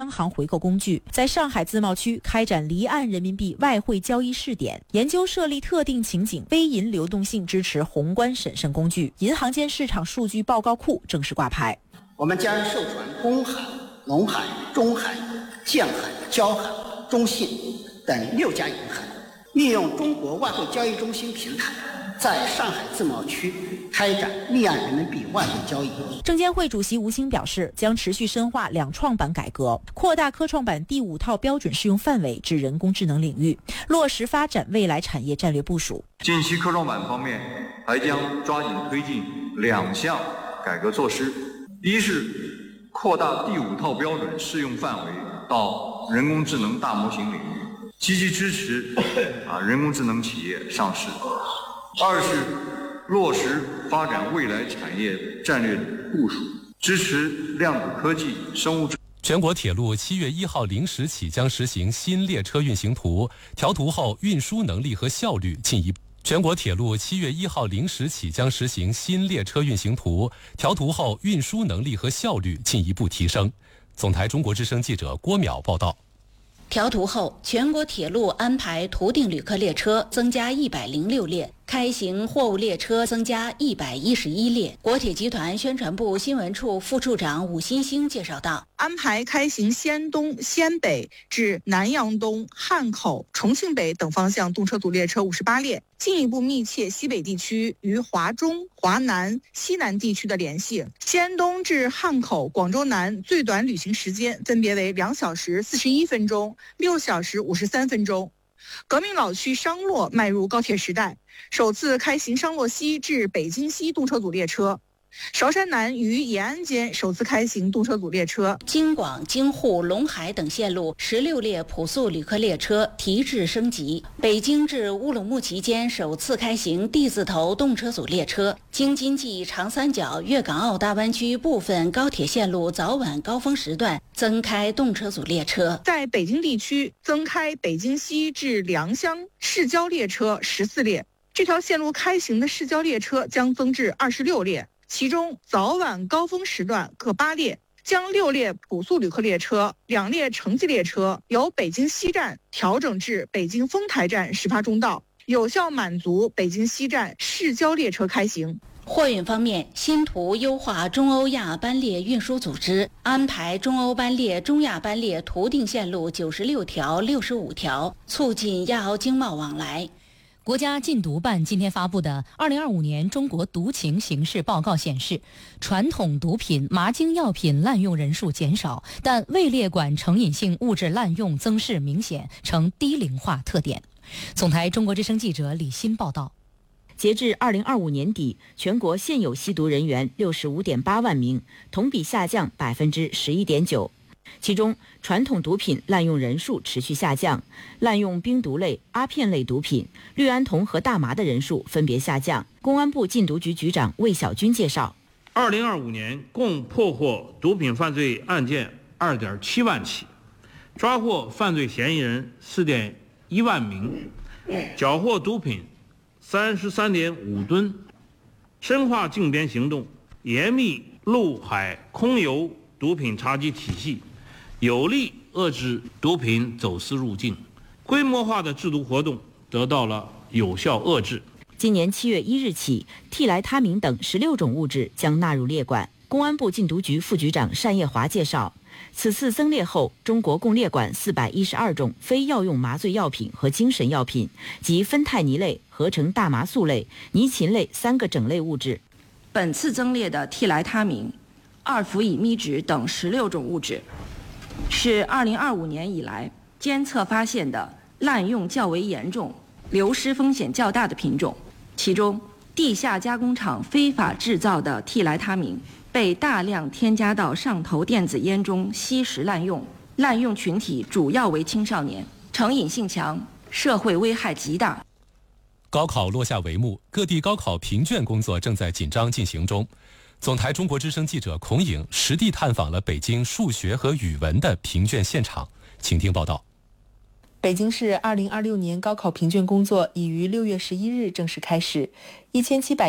央行回购工具，在上海自贸区开展离岸人民币外汇交易试点，研究设立特定情景微银流动性支持宏观审慎工具。银行间市场数据报告库正式挂牌。 我们将授权公海、农海、中海、建海、交海、中信等6家银行，利用中国外汇交易中心平台，在上海自贸区开展离岸人民币外汇交易。 证监会主席吴清表示，将持续深化两创板改革，扩大科创板第5套标准适用范围至人工智能领域，落实发展未来产业战略部署。 近期科创板方面，还将抓紧推进2项改革措施，一是扩大第5套标准适用范围到人工智能大模型领域，积极支持人工智能企业上市；二是落实发展未来产业战略部署，支持量子科技、生物。 全国铁路7月1号0时起将实行新列车运行图，调图后运输能力和效率进一步。全国铁路7月1号0时起将实行新列车运行图，调图后运输能力和效率进一步提升。总台中国之声记者郭淼报道。 调图后，全国铁路安排图定旅客列车增加106列，开行货物列车增加111列。国铁集团宣传部新闻处副处长武新兴介绍道， 安排开行西安东、西安北至南阳东、汉口、重庆北等方向动车组列车58列，进一步密切西北地区与华中、华南、西南地区的联系。西安东至汉口、广州南最短旅行时间分别为2小时41分钟、6小时53分钟。革命老区商洛迈入高铁时代，首次开行商洛西至北京西动车组列车。韶山南与延安间首次开行动车组列车。 京广、京沪、陇海等线路16列普速旅客列车提质升级。北京至乌鲁木齐间首次开行 D 字头动车组列车。京津冀、长三角、粤港澳大湾区部分高铁线路早晚高峰时段增开动车组列车。 在北京地区增开北京西至良乡市郊列车14列，这条线路开行的市郊列车将增至26列。其中早晚高峰时段各8列，将6列普速旅客列车、2列城际列车由北京西站调整至北京丰台站始发终到，有效满足北京西站市郊列车开行。 货运方面，新图优化中欧亚班列运输组织，安排中欧班列、中亚班列图定线路96条、65条，促进亚欧经贸往来。 国家禁毒办今天发布的2025年中国毒情形势报告显示，传统毒品、麻精药品滥用人数减少，但未列管成瘾性物质滥用增势明显，呈低龄化特点。总台中国之声记者李欣报道。 截至2025年底，全国现有吸毒人员65.8万名，同比下降11.9%。其中，传统毒品滥用人数持续下降，滥用冰毒类、阿片类毒品、氯胺酮和大麻的人数分别下降。公安部禁毒局局长魏小军介绍 ，2025年共破获毒品犯罪案件2.7万起，抓获犯罪嫌疑人4.1万名，缴获毒品33.5吨，深化禁边行动，严密陆海空油毒品查缉体系，有力遏制毒品走私入境，规模化的制毒活动得到了有效遏制。 今年7月1日起，替来他明等16种物质将纳入列管。公安部禁毒局副局长单业华介绍，此次增列后，中国共列管412种非药用麻醉药品和精神药品及芬太尼类、合成大麻素类、尼嗪类3个整类物质。 本次增列的替来他明、2氟乙醚酯等16种物质，是2025年以来监测发现的滥用较为严重、流失风险较大的品种。其中，地下加工厂非法制造的替来他明被大量添加到上头电子烟中吸食滥用，滥用群体主要为青少年，成瘾性强，社会危害极大。 高考落下帷幕，各地高考评卷工作正在紧张进行中。总台中国之声记者孔颖实地探访了北京数学和语文的评卷现场，请听报道。 北京市2026年高考评卷工作已于6月11日正式开始，1700